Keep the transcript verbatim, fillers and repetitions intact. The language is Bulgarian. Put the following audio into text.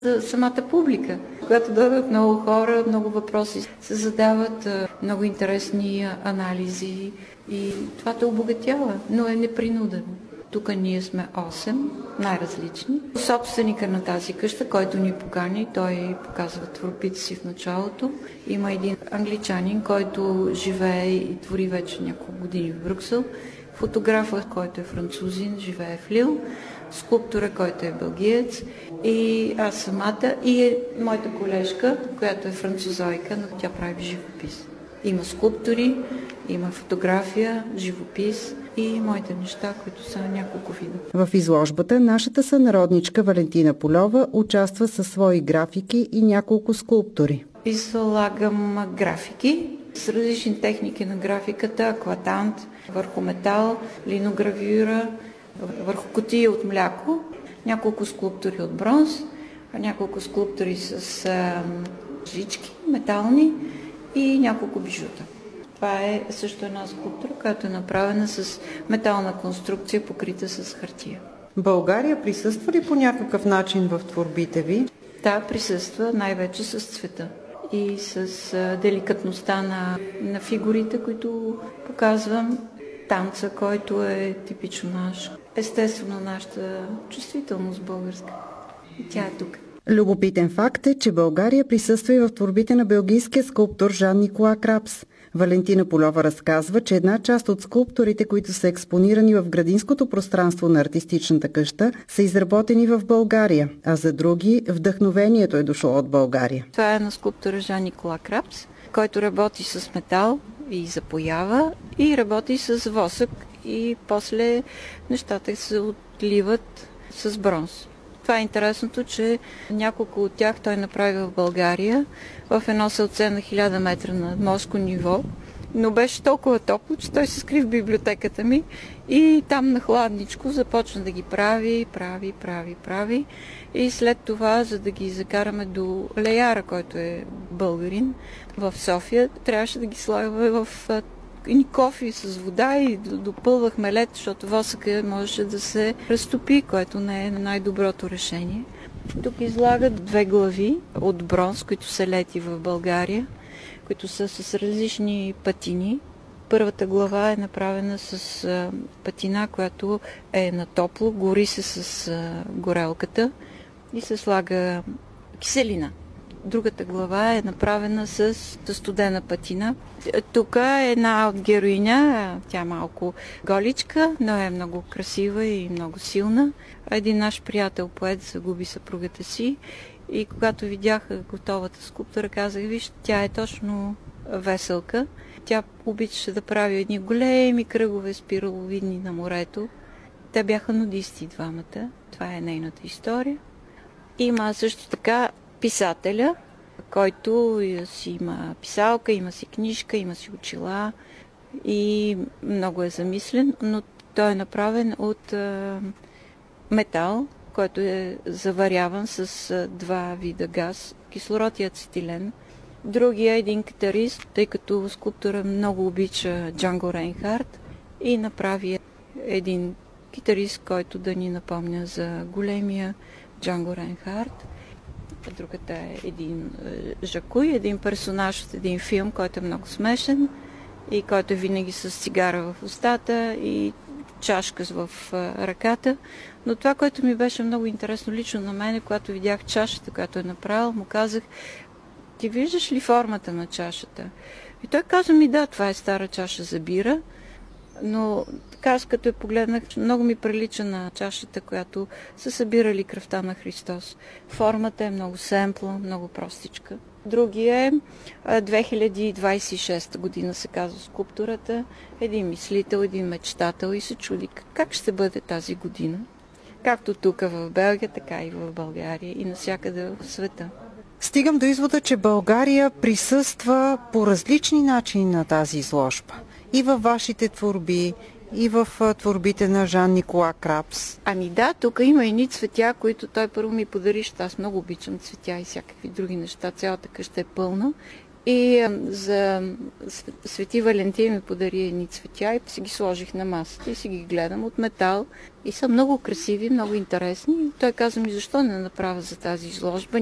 За самата публика. Когато дойдат много хора, много въпроси се задават, много интересни анализи и това те обогатява, но е непринудено. Тук ние сме осем, най-различни. Собственика на тази къща, който ни покани, той показва творбите си в началото. Има един англичанин, който живее и твори вече няколко години в Брюксел. Фотографът, който е французин, живее в Лил. Скулптора, който е бългиец, и аз самата, и е моята колежка, която е французойка, но тя прави живопис. Има скулптори, има фотография, живопис и моите неща, които са няколко вида. В изложбата нашата сънародничка Валентина Полова участва със свои графики и няколко скулптури. Излагам графики с различни техники на графиката, аклатант, върху метал, линогравюра, върху кутия от мляко, няколко скулптури от бронз, няколко скулптури с а, жички, метални и няколко бижута. Това е също една скулптура, която е направена с метална конструкция, покрита с хартия. България присъства ли по някакъв начин в творбите ви? Да, присъства най-вече с цвета и с а, деликатността на, на фигурите, които показвам. Танца, който е типично наш. Естествено, нашата чувствителност българска. И тя е тук. Любопитен факт е, че България присъства и в творбите на белгийския скулптор Жан-Никола Крапс. Валентина Полова разказва, че една част от скулптурите, които са експонирани в градинското пространство на артистичната къща, са изработени в България, а за други вдъхновението е дошло от България. Това е на скулптора Жан-Никола Крапс, който работи с метал и запоява и работи с восък и после нещата се отливат с бронз. Това е интересното, че няколко от тях той направи в България в едно селце на хиляда метра над морско ниво, но беше толкова топло, че той се скри в библиотеката ми и там на хладничко започна да ги прави, прави, прави, прави и след това, за да ги закараме до леяра, който е българин в София, трябваше да ги слагаме в ни кофи с вода и допълвахме лед, защото восъка можеше да се разтопи, което не е най-доброто решение. Тук излагат две глави от бронз, които са лети в България, които са с различни патини. Първата глава е направена с патина, която е на топло, гори се с горелката и се слага киселина. Другата глава е направена с студена патина. Тук е една от героиня, тя е малко голичка, но е много красива и много силна. Един наш приятел поет загуби съпругата си и когато видях готовата скулптура, казах, виж, тя е точно веселка. Тя обичаше да прави едни големи кръгове спираловидни на морето. Те бяха нудисти двамата. Това е нейната история. Има също така писателя, който си има писалка, има си книжка, има си очила и много е замислен, но той е направен от а, метал, който е заваряван с а, два вида газ, кислород и ацетилен. Другия е един китарист, тъй като скулптора много обича Джанго Рейнхард и направи един китарист, който да ни напомня за големия Джанго Рейнхард. Другата е един Жакуй, един персонаж от един филм, който е много смешен и който е винаги с цигара в устата и чашка в ръката. Но това, което ми беше много интересно лично на мен, когато видях чашата, която е направил, му казах, ти виждаш ли формата на чашата? И той каза ми, да, това е стара чаша за бира, но така, аз като я погледнах, много ми прилича на чашата, която са събирали кръвта на Христос. Формата е много семпла, много простичка. Другия е две хиляди двадесет и шеста година, се казва скулптурата. Един мислител, един мечтател и се чуди как ще бъде тази година. Както тук в Белгия, така и в България и навсякъде в света. Стигам до извода, че България присъства по различни начини на тази изложба. И във вашите творби, и в творбите на Жан-Никола Крапс. Ами да, тук има едни цветя, които той първо ми подари, защото аз много обичам цветя и всякакви други неща. Цялата къща е пълна. И за Свети Валентин ми подари едни цветя и си ги сложих на масата и си ги гледам от метал. И са много красиви, много интересни. Той каза ми, защо не направя за тази изложба.